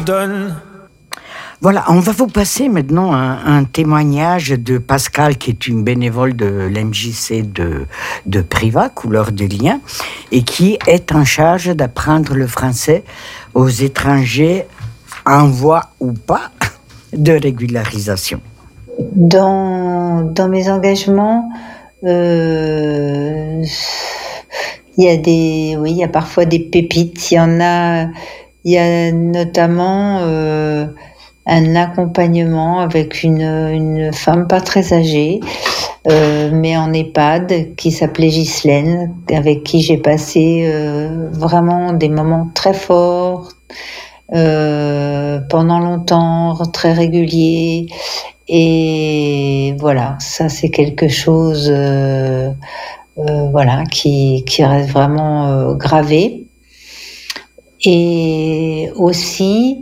donne. Voilà, on va vous passer maintenant un témoignage de Pascal, qui est une bénévole de l'MJC de Privas, Couleur de Liens, et qui est en charge d'apprendre le français aux étrangers en voie ou pas de régularisation. Dans mes engagements, il y a parfois des pépites. Il y a notamment un accompagnement avec une femme pas très âgée, mais en EHPAD, qui s'appelait Ghislaine, avec qui j'ai passé vraiment des moments très forts pendant longtemps, très réguliers. Et voilà, ça c'est quelque chose qui reste vraiment gravé. Et aussi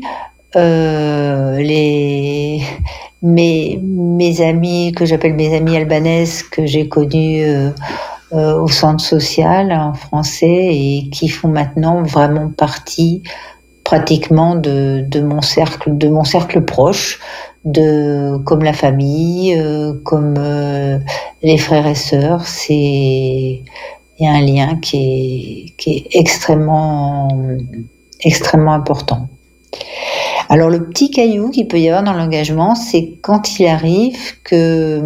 mes amis, que j'appelle mes amis albanaises, que j'ai connus au centre social en français, et qui font maintenant vraiment partie pratiquement de mon cercle proche, comme la famille, comme les frères et sœurs. Il y a un lien qui est extrêmement important. Alors le petit caillou qu'il peut y avoir dans l'engagement, c'est quand il arrive que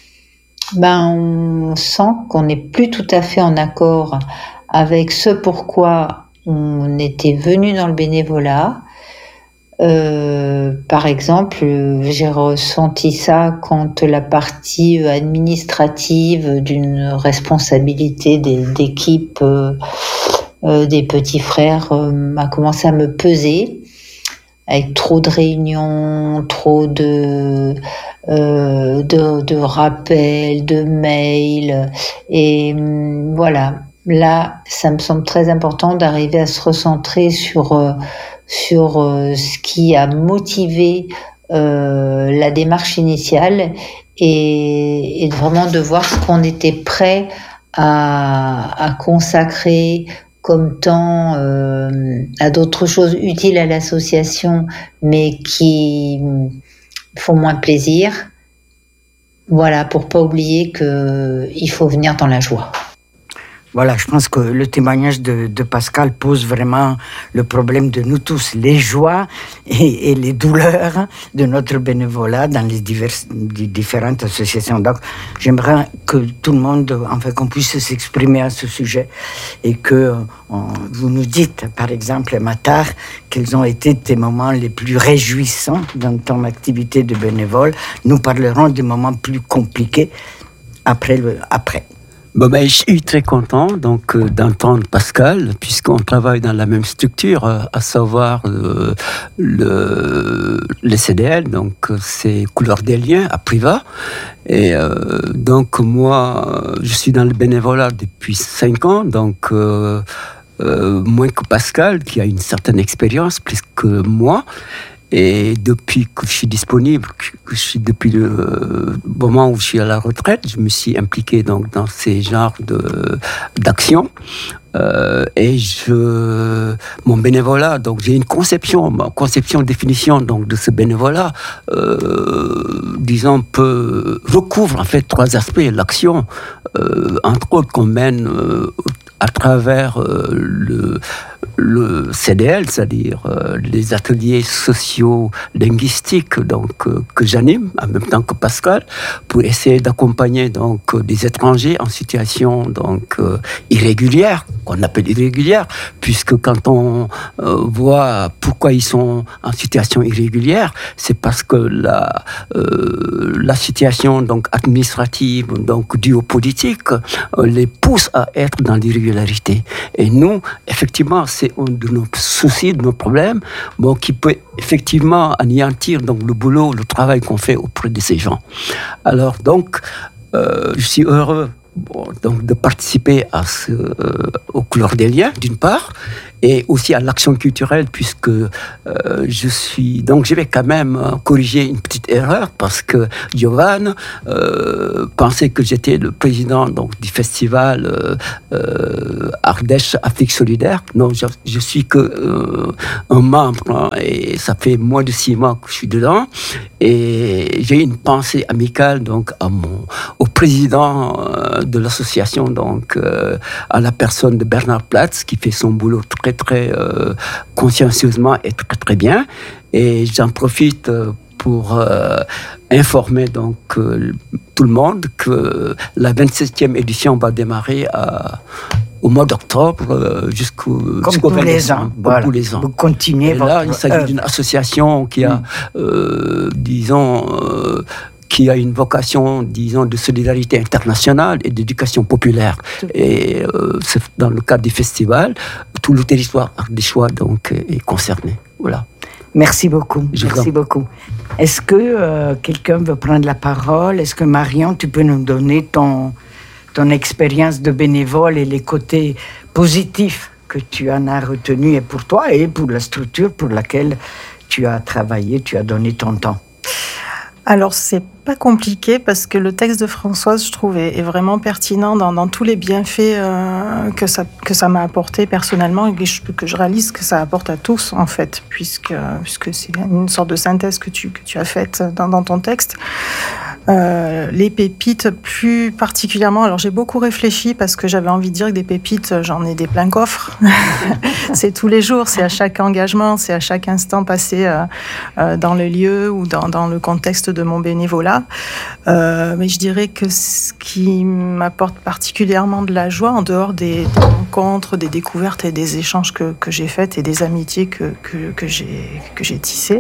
on sent qu'on n'est plus tout à fait en accord avec ce pourquoi on était venu dans le bénévolat. Par exemple, j'ai ressenti ça quand la partie administrative d'une responsabilité d'équipe des petits frères a commencé à me peser, avec trop de réunions, trop de rappels, de mails, et voilà. Là, ça me semble très important d'arriver à se recentrer sur ce qui a motivé la démarche initiale, et vraiment de voir ce qu'on était prêt à consacrer comme temps à d'autres choses utiles à l'association, mais qui font moins plaisir. Voilà, pour pas oublier qu'il faut venir dans la joie. Voilà, je pense que le témoignage de Pascal pose vraiment le problème de nous tous, les joies et les douleurs de notre bénévolat dans les différentes associations. Donc, j'aimerais que tout le monde, qu'on puisse s'exprimer à ce sujet, et que vous nous dites, par exemple, Matar, quels ont été tes moments les plus réjouissants dans ton activité de bénévole. Nous parlerons des moments plus compliqués après. Je suis très content d'entendre Pascal, puisqu'on travaille dans la même structure, à savoir les CDL, donc c'est Couleur des Liens à Privas. Et donc moi, je suis dans le bénévolat depuis 5 ans, donc moins que Pascal, qui a une certaine expérience, plus que moi. Et depuis que je suis disponible, depuis le moment où je suis à la retraite, je me suis impliqué donc dans ces genres d'actions. Et mon bénévolat, donc j'ai une définition donc de ce bénévolat, recouvre en fait 3 aspects. L'action, entre autres, qu'on mène à travers le CDL, c'est-à-dire les ateliers sociaux linguistiques, que j'anime en même temps que Pascal, pour essayer d'accompagner donc des étrangers en situation irrégulière, qu'on appelle irrégulière, puisque quand on voit pourquoi ils sont en situation irrégulière, c'est parce que la situation administrative due aux politiques les pousse à être dans l'irrégularité. Et nous, effectivement, c'est un de nos soucis, de nos problèmes, qui peut effectivement anéantir le boulot, le travail qu'on fait auprès de ces gens. Alors je suis heureux donc de participer aux couleurs des liens, d'une part, et aussi à l'action culturelle, puisque je vais quand même corriger une petite erreur, parce que Giovanni pensait que j'étais le président du festival Ardèche Afrique Solidaire. Non, je suis que un membre, hein, et ça fait moins de 6 mois que je suis dedans, et j'ai une pensée amicale donc au président de l'association, donc à la personne de Bernard Platz, qui fait son boulot très très consciencieusement et très très bien. Et j'en profite pour informer donc tout le monde que la 27e édition va démarrer au mois d'octobre jusqu'au 20 décembre. Voilà. Tous les ans. Vous continuez là, il s'agit d'une association qui a, qui a une vocation, de solidarité internationale et d'éducation populaire. Et c'est dans le cadre du festival, tout le territoire ardéchois donc est concerné. Voilà. Merci beaucoup. Merci beaucoup. Est-ce que quelqu'un veut prendre la parole? Est-ce que Marion, tu peux nous donner ton expérience de bénévole et les côtés positifs que tu en as retenus, et pour toi et pour la structure pour laquelle tu as travaillé, tu as donné ton temps? Alors, c'est pas compliqué parce que le texte de Françoise, je trouve, est vraiment pertinent dans tous les bienfaits que ça m'a apporté personnellement, et que je réalise que ça apporte à tous, en fait, puisque c'est une sorte de synthèse que tu as faite dans ton texte. Les pépites plus particulièrement, alors j'ai beaucoup réfléchi parce que j'avais envie de dire que des pépites, j'en ai des pleins coffres. C'est tous les jours, c'est à chaque engagement, c'est à chaque instant passé dans le lieu ou dans le contexte de mon bénévolat. Mais je dirais que ce qui m'apporte particulièrement de la joie, en dehors des rencontres, des découvertes et des échanges que j'ai faits et des amitiés que j'ai tissées,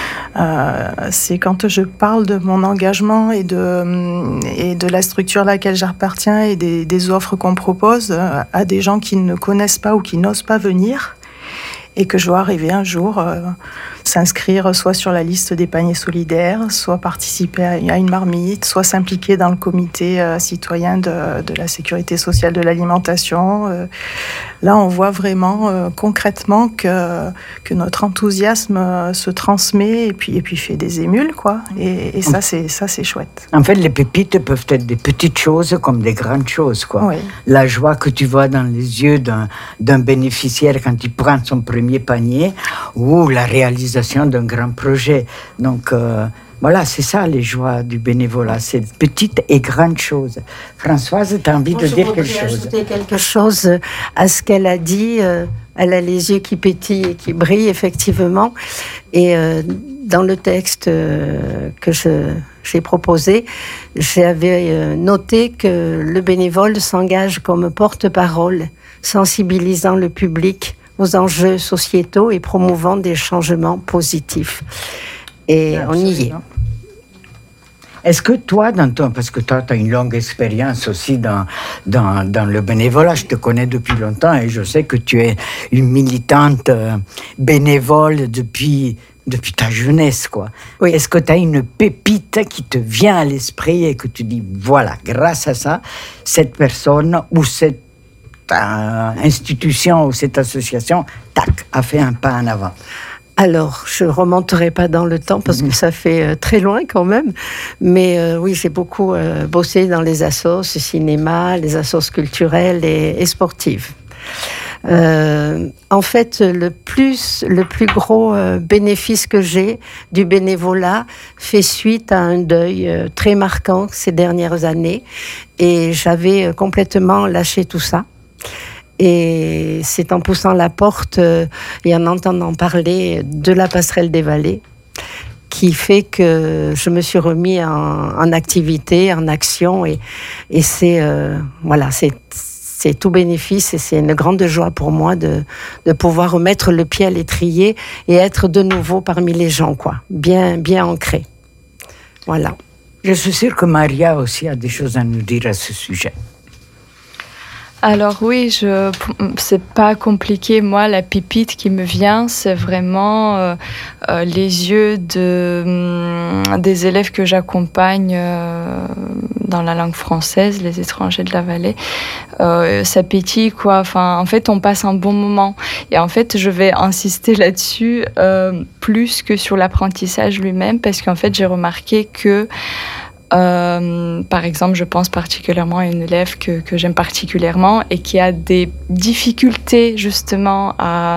c'est quand je parle de mon engagement et de la structure à laquelle j'appartiens et des offres qu'on propose à des gens qui ne connaissent pas ou qui n'osent pas venir, et que je vois arriver un jour s'inscrire soit sur la liste des paniers solidaires, soit participer à une marmite, soit s'impliquer dans le comité citoyen de la sécurité sociale de l'alimentation. Là, on voit vraiment concrètement que notre enthousiasme se transmet et puis fait des émules, quoi. Et ça, c'est chouette. En fait, les pépites peuvent être des petites choses comme des grandes choses, quoi. Oui. La joie que tu vois dans les yeux d'un bénéficiaire quand il prend son premier panier, ou la réalisation d'un grand projet. Donc, voilà, c'est ça les joies du bénévolat, c'est petites et grandes choses. Françoise, tu as envie de dire quelque chose? Je voudrais ajouter quelque chose à ce qu'elle a dit. Elle a les yeux qui pétillent et qui brillent, effectivement. Et dans le texte que j'ai proposé, j'avais noté que le bénévole s'engage comme porte-parole, sensibilisant le public aux enjeux sociétaux et promouvant des changements positifs. Et absolument. On y est. Est-ce que toi, parce que toi, tu as une longue expérience aussi dans le bénévolat, je te connais depuis longtemps et je sais que tu es une militante bénévole depuis ta jeunesse, quoi. Oui. Est-ce que tu as une pépite qui te vient à l'esprit et que tu dis, voilà, grâce à ça, cette personne ou cette institution ou cette association, tac, a fait un pas en avant? Alors, je ne remonterai pas dans le temps parce que ça fait très loin quand même. Mais oui, j'ai beaucoup bossé dans les assos cinéma, les assos culturelles et sportives. En fait, le plus gros bénéfice que j'ai du bénévolat fait suite à un deuil très marquant ces dernières années. Et j'avais complètement lâché tout ça. Et c'est en poussant la porte et en entendant parler de la passerelle des vallées qui fait que je me suis remis en activité, en action. Et c'est, voilà, c'est tout bénéfice et c'est une grande joie pour moi de pouvoir remettre le pied à l'étrier et être de nouveau parmi les gens, quoi, bien ancré. Voilà. Je suis sûre que Maria aussi a des choses à nous dire à ce sujet. Alors oui, c'est pas compliqué. Moi, la pépite qui me vient, c'est vraiment les yeux des élèves que j'accompagne dans la langue française, les étrangers de la vallée. Ça pétille, quoi. Enfin, en fait, on passe un bon moment. Et en fait, je vais insister là-dessus plus que sur l'apprentissage lui-même, parce qu'en fait, j'ai remarqué que par exemple, je pense particulièrement à une élève que j'aime particulièrement et qui a des difficultés justement à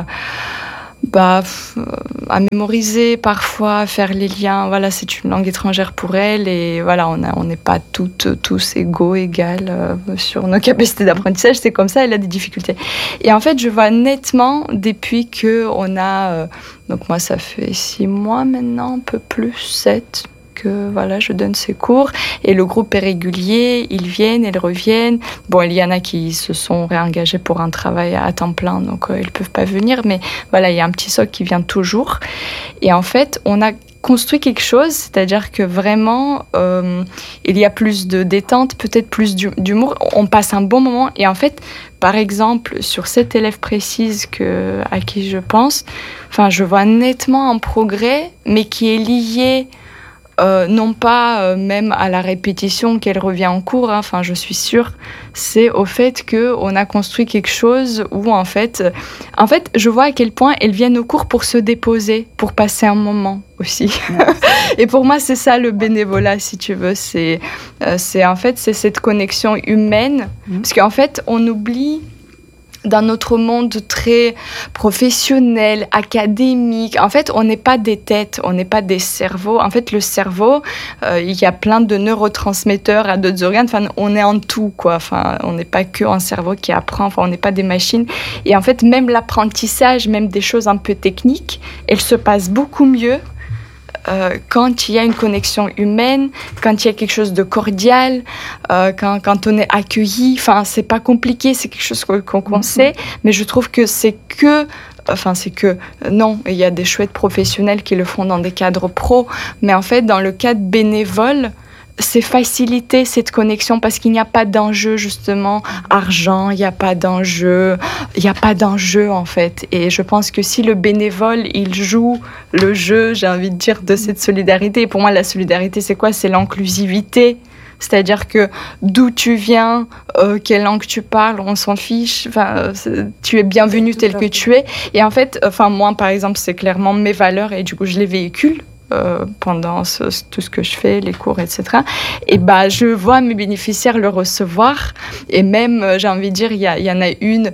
mémoriser parfois, à faire les liens. Voilà, c'est une langue étrangère pour elle et voilà, on n'est pas tous égaux, égales sur nos capacités d'apprentissage. C'est comme ça, elle a des difficultés. Et en fait, je vois nettement depuis qu'on a... donc moi, ça fait 6 mois maintenant, un peu plus, 7 que voilà, je donne ces cours et le groupe est régulier, ils viennent, ils reviennent. Bon, il y en a qui se sont réengagés pour un travail à temps plein, donc ils peuvent pas venir, mais voilà, il y a un petit socle qui vient toujours. Et en fait, on a construit quelque chose, c'est-à-dire que vraiment, il y a plus de détente, peut-être plus d'humour, on passe un bon moment et en fait, par exemple, sur cette élève précise à qui je pense, enfin, je vois nettement un progrès, mais qui est lié non pas même à la répétition qu'elle revient en cours, hein, enfin je suis sûre, c'est au fait qu'on a construit quelque chose où en fait je vois à quel point elles viennent au cours pour se déposer, pour passer un moment aussi. Et pour moi c'est ça le bénévolat, si tu veux, c'est cette connexion humaine, parce qu'en fait on oublie dans notre monde très professionnel, académique. En fait, on n'est pas des têtes, on n'est pas des cerveaux. En fait, le cerveau, il y a plein de neurotransmetteurs à d'autres organes. Enfin, on est en tout, quoi. Enfin, on n'est pas qu'un cerveau qui apprend. Enfin, on n'est pas des machines. Et en fait, même l'apprentissage, même des choses un peu techniques, elles se passent beaucoup mieux quand il y a une connexion humaine, quand il y a quelque chose de cordial, quand on est accueilli. Enfin, c'est pas compliqué, c'est quelque chose qu'on sait, mais je trouve que non, il y a des chouettes professionnels qui le font dans des cadres pro, mais en fait, dans le cadre bénévole, c'est faciliter cette connexion parce qu'il n'y a pas d'enjeu, justement, argent, il n'y a pas d'enjeu en fait. Et je pense que si le bénévole, il joue le jeu, j'ai envie de dire, de cette solidarité, et pour moi, la solidarité, c'est quoi ? C'est l'inclusivité. C'est-à-dire que d'où tu viens, quelle langue tu parles, on s'en fiche. Enfin, tu es bienvenu tel que tu es. Et en fait, moi, par exemple, c'est clairement mes valeurs et du coup, je les véhicule. Pendant tout ce que je fais, les cours, etc. Et je vois mes bénéficiaires le recevoir. Et même, j'ai envie de dire, il y en a une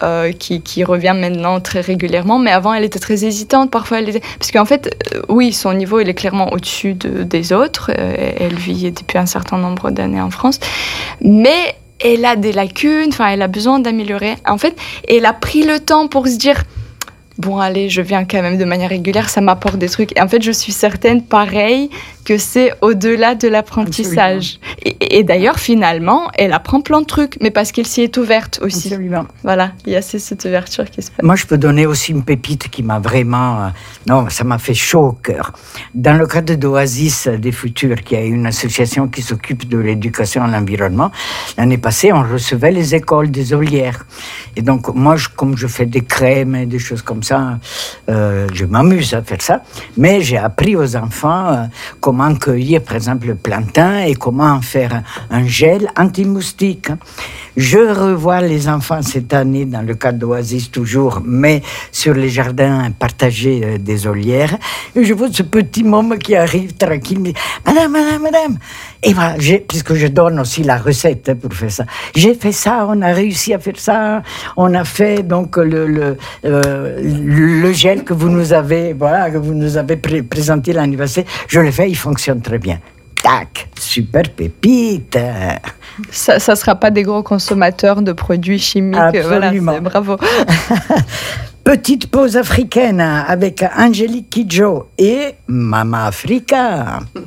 qui revient maintenant très régulièrement, mais avant, elle était très hésitante. Parfois, parce qu'en fait, oui, son niveau, il est clairement au-dessus des autres. Elle vit depuis un certain nombre d'années en France. Mais elle a des lacunes, elle a besoin d'améliorer. En fait, elle a pris le temps pour se dire... Bon, allez, je viens quand même de manière régulière, ça m'apporte des trucs. Et en fait, je suis certaine, pareil, que c'est au-delà de l'apprentissage. Et d'ailleurs, finalement, elle apprend plein de trucs, mais parce qu'elle s'y est ouverte aussi. Absolument. Voilà, il y a cette ouverture qui se passe. Moi, je peux donner aussi une pépite qui m'a vraiment... ça m'a fait chaud au cœur. Dans le cadre d'Oasis des Futurs, qui est une association qui s'occupe de l'éducation à l'environnement, l'année passée, on recevait les écoles des Olières. Et donc, moi, comme je fais des crèmes et des choses comme ça, je m'amuse à faire ça. Mais j'ai appris aux enfants comment cueillir, par exemple, le plantain et comment faire un gel anti-moustique. Je revois les enfants cette année dans le cadre d'Oasis toujours, mais sur les jardins partagés des Olières. Et je vois ce petit môme qui arrive tranquille, me dit « Madame !» Et voilà, puisque je donne aussi la recette pour faire ça. J'ai fait ça, on a réussi à faire ça. On a fait donc le gel que vous nous avez présenté l'anniversaire. Je l'ai fait, il fonctionne très bien. Tac, super pépite. Ça ne sera pas des gros consommateurs de produits chimiques. Absolument. Voilà, bravo. Petite pause africaine avec Angélique Kidjo et Mama Africa.